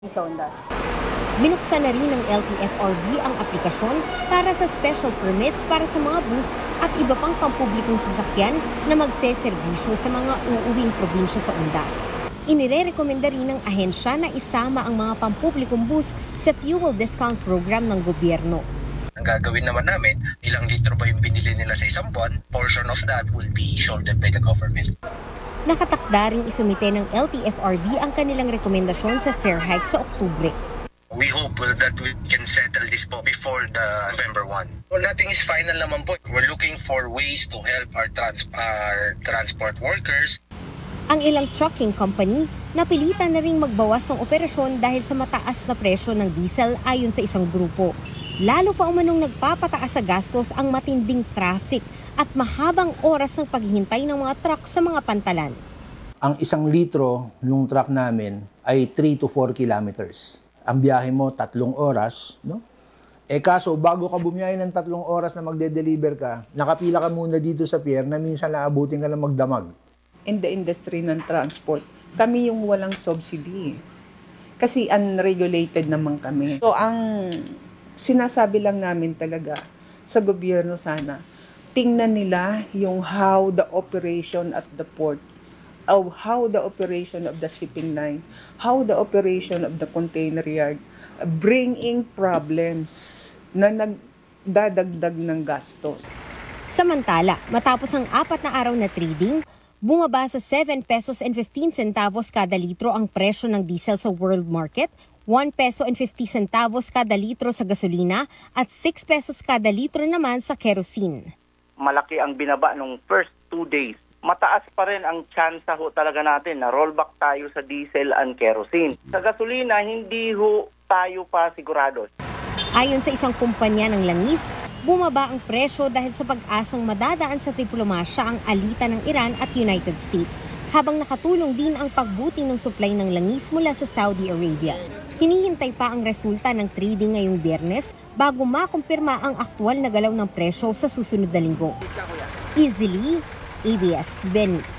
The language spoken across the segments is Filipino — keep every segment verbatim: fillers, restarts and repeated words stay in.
sa Ondas. Binuksan na rin ng L T F R B ang aplikasyon para sa special permits para sa mga bus at iba pang pampublikong sasakyan na magseserbisyo sa mga uuwing probinsya sa Ondas. Inirerekomenda rin ng ahensya na isama ang mga pampublikong bus sa fuel discount program ng gobyerno. Ang gagawin naman namin, ilang litro ba yung binili nila sa isang buwan, portion of that will be shouldered by the government. Nakatakda ring isumite ng L T F R B ang kanilang rekomendasyon sa fare hike sa Oktubre. We hope that we can settle this po before the November first. Well, nothing is final naman po. We're looking for ways to help our, trans our transport workers. Ang ilang trucking company napilitan na ring magbawas ng operasyon dahil sa mataas na presyo ng diesel ayon sa isang grupo. Lalo pa umanong nagpapataas sa gastos ang matinding traffic at mahabang oras ng paghihintay ng mga truck sa mga pantalan. Ang isang litro ng truck namin ay three to four kilometers. Ang biyahe mo, tatlong oras, no? Eh kaso, bago ka bumiyahe ng tatlong oras na magde-deliver ka, nakapila ka muna dito sa pier na minsan naabutin ka na magdamag. In the industry ng transport, kami yung walang subsidy. Kasi unregulated naman kami. So ang sinasabi lang namin talaga sa gobyerno sana, tingnan nila yung how the operation at the port, of how the operation of the shipping line, how the operation of the container yard, bringing problems na nagdadagdag ng gastos. Samantala, matapos ang apat na araw na trading, bumaba sa seven pesos and fifteen centavos kada litro ang presyo ng diesel sa world market, one peso and fifty centavos kada litro sa gasolina at six pesos kada litro naman sa kerosene. Malaki ang binaba nung first two days. Mataas pa rin ang chance ho talaga natin na rollback tayo sa diesel and kerosene. Sa gasolina, hindi ho tayo pa sigurado. Ayon sa isang kumpanya ng langis, bumaba ang presyo dahil sa pag-asang madadaan sa diplomasya ang alitan ng Iran at United States, habang nakatulong din ang pagbuti ng supply ng langis mula sa Saudi Arabia. Hinihintay pa ang resulta ng trading ngayong Biyernes bago makumpirma ang aktwal na galaw ng presyo sa susunod na linggo. Easily, A B S C B N News.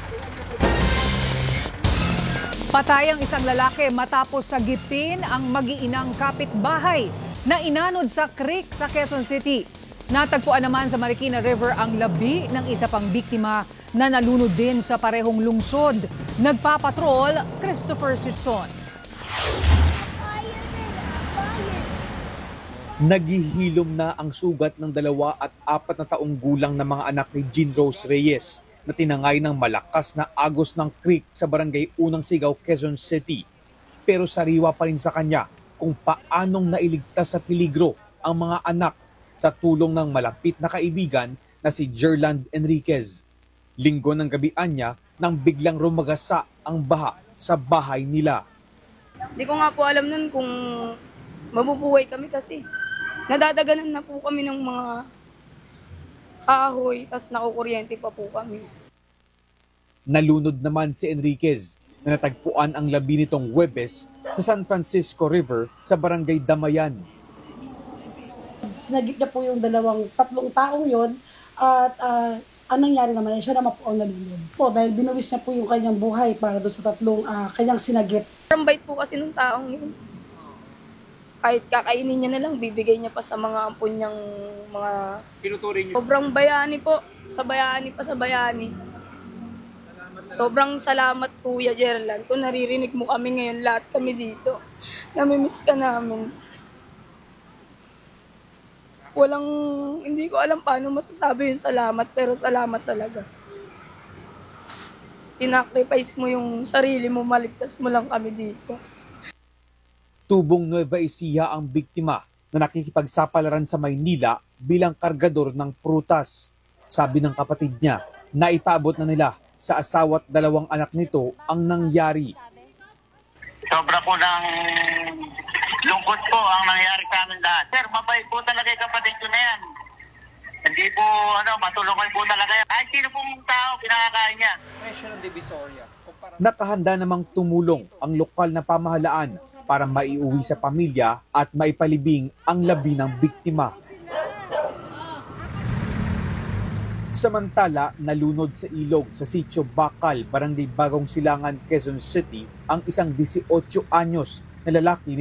Patay ang isang lalaki matapos sagipin ang mag-iinang kapitbahay na inanod sa creek sa Quezon City. Natagpuan naman sa Marikina River ang labi ng isa pang biktima na nalunod din sa parehong lungsod. Nagpapatrol, Christopher Sitson. Naghihilom na ang sugat ng dalawa at apat na taong gulang na mga anak ni Jean Rose Reyes na tinangay ng malakas na agos ng creek sa barangay Unang Sigaw, Quezon City. Pero sariwa pa rin sa kanya kung paanong nailigtas sa peligro ang mga anak sa tulong ng malapit na kaibigan na si Jerland Enriquez. Linggo ng gabian niya nang biglang rumagasa ang baha sa bahay nila. Hindi ko nga po alam nun kung mabubuhay kami kasi nadadaganan na po kami ng mga kahoy, tas nakukuryente pa po kami. Nalunod naman si Enriquez na natagpuan ang labi nitong Huwebes sa San Francisco River sa barangay Damayan. Sinagip niya po yung dalawang, tatlong taong yon at uh, ang nangyari naman ay siya naman po ang nalunod po dahil binuwis niya po yung kanyang buhay para doon sa tatlong uh, kanyang sinagip. Ang bait po kasi nung taong yun. Kahit kakainin niya na lang, bibigay niya pa sa mga ampon niyang mga... Pinuturing niyo? Sobrang bayani po. Sa bayani pa sa bayani. Sobrang salamat Kuya Jerland. Kung naririnig mo kami ngayon, lahat kami dito. Namimiss ka namin. Walang... Hindi ko alam paano masasabi yung salamat, pero salamat talaga. Sinacrifice mo yung sarili mo, maligtas mo lang kami dito. Tubong Nueva Ecija ang biktima na nakikipagsapalaran sa Maynila bilang kargador ng prutas. Sabi ng kapatid niya, naipaabot na nila sa asawa at dalawang anak nito ang nangyari. Sobra po ng lungkot po ang nangyari sa amin lahat. Sir, mabait po talaga yung kapatid ko na yan. Hindi po, ano, matulungan po talaga yan. Kahit sino pong tao, kinakakain niya. Nakahanda namang tumulong ang lokal na pamahalaan para maiuwi sa pamilya at maipalibing ang labi ng biktima. Samantala, nalunod sa ilog sa Sitio Bakal, Barangay Bagong Silangan, Quezon City, ang isang eighteen anyos na lalaki